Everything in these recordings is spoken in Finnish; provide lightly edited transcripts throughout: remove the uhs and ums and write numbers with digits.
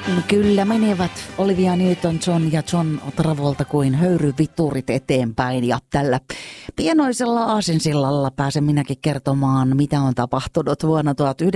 Kyllä menevät Olivia Newton-John ja John Travolta kuin höyryviturit eteenpäin. Ja tällä pienoisella aasinsillalla pääsen minäkin kertomaan, mitä on tapahtunut vuonna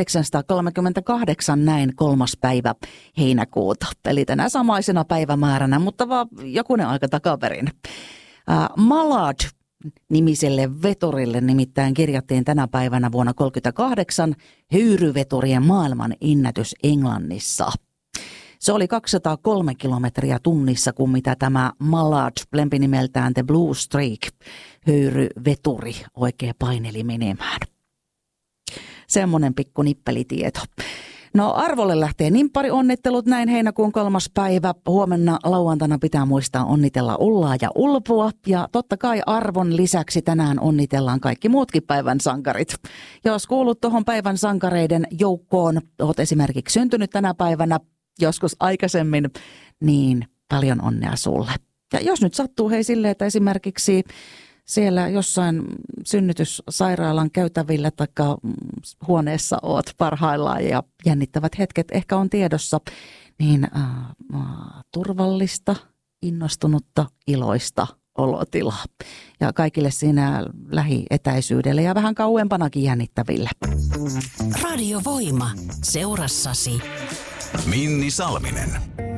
1938 näin 3. päivä heinäkuuta. Eli tänä samaisena päivämääränä, mutta vaan jokunen aika takaperin. Mallard nimiselle veturille nimittäin kirjattiin tänä päivänä vuonna 1938 höyryveturien maailman ennätys Englannissa. Se oli 203 kilometriä tunnissa, kun mitä tämä Mallard, lempinimeltään The Blue Streak, höyryveturi oikein paineli menemään. Semmoinen pikku nippelitieto. No Arvolle lähtee nimppari-onnittelut näin heinäkuun 3. päivä. Huomenna lauantaina pitää muistaa onnitella Ullaa ja Ulpua. Ja totta kai Arvon lisäksi tänään onnitellaan kaikki muutkin päivän sankarit. Jos kuulut tuohon päivän sankareiden joukkoon, oot esimerkiksi syntynyt tänä päivänä joskus aikaisemmin, niin paljon onnea sulle. Ja jos nyt sattuu hei silleen, että esimerkiksi siellä jossain synnytyssairaalan käytävillä tai huoneessa oot parhaillaan ja jännittävät hetket ehkä on tiedossa, niin turvallista, innostunutta, iloista olotilaa. Ja kaikille siinä lähietäisyydellä ja vähän kauempanakin jännittäville. Radio Voima, seurassasi Minni Salminen.